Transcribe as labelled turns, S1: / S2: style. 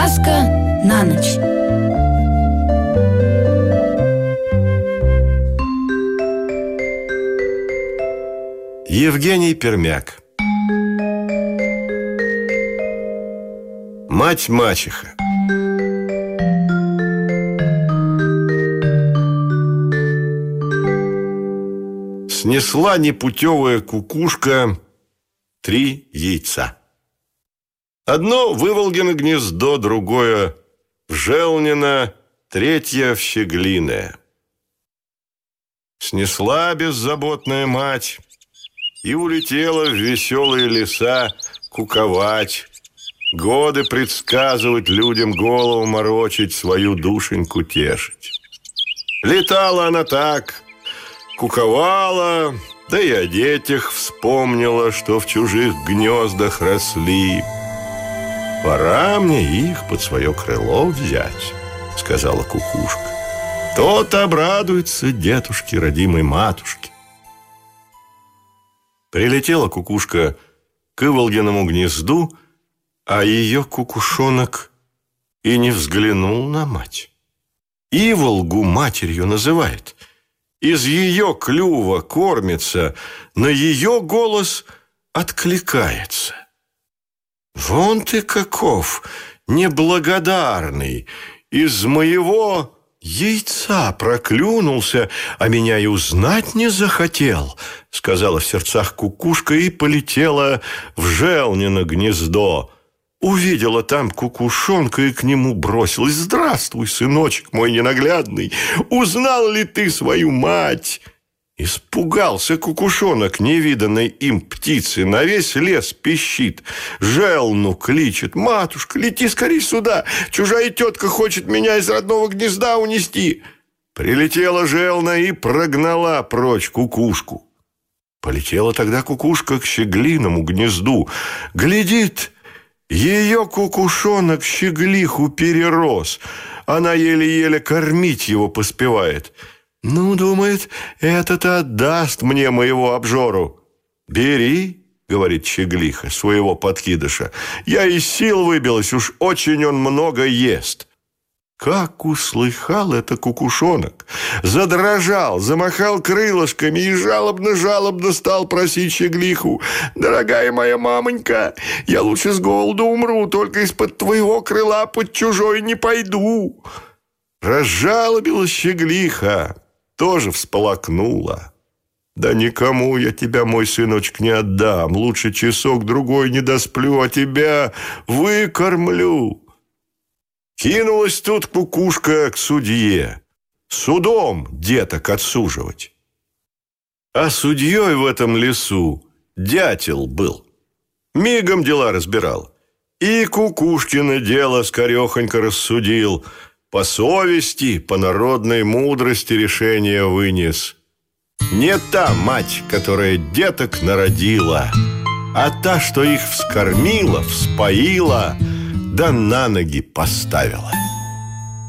S1: Сказка на ночь.
S2: Евгений Пермяк. Мать-мачеха. Снесла непутевая кукушка 3 яйца. Одно в Иволгино гнездо, другое в Желнино, третье в Щеглиное. Снесла беззаботная мать и улетела в веселые леса куковать, годы предсказывать людям, голову морочить, свою душеньку тешить. Летала она так, куковала, да и о детях вспомнила, что в чужих гнездах росли. «Пора мне их под свое крыло взять», — сказала кукушка. «То-то обрадуется дедушке, родимой матушке». Прилетела кукушка к Иволгиному гнезду, а ее кукушонок и не взглянул на мать. Иволгу матерью называет. Из ее клюва кормится, на ее голос откликается. «Вон ты каков, неблагодарный, из моего яйца проклюнулся, а меня и узнать не захотел», — сказала в сердцах кукушка и полетела в Желнино гнездо. Увидела там кукушонка и к нему бросилась. «Здравствуй, сыночек мой ненаглядный, узнал ли ты свою мать?» Испугался кукушонок невиданной им птицы, на весь лес пищит, Желну кличет: «Матушка, лети скорей сюда, чужая тетка хочет меня из родного гнезда унести». Прилетела Желна и прогнала прочь кукушку. Полетела тогда кукушка к Щеглиному гнезду. Глядит, ее кукушонок щеглиху перерос, она еле-еле кормить его поспевает. «Ну, думает, этот отдаст мне моего обжору». «Бери», — говорит щеглиха своего подкидыша, «я из сил выбилась, уж очень он много ест». Как услыхал это кукушонок, задрожал, замахал крылышками и жалобно-жалобно стал просить щеглиху: «Дорогая моя мамонька, я лучше с голоду умру, только из-под твоего крыла под чужой не пойду». Разжалобилась щеглиха, тоже всполокнула. «Да никому я тебя, мой сыночек, не отдам. Лучше часок-другой не досплю, а тебя выкормлю». Кинулась тут кукушка к судье, судом деток отсуживать. А судьей в этом лесу дятел был. Мигом дела разбирал. И кукушкино дело скорехонько рассудил. По совести, по народной мудрости решение вынес. Не та мать, которая деток народила, а та, что их вскормила, вспоила, да на ноги поставила.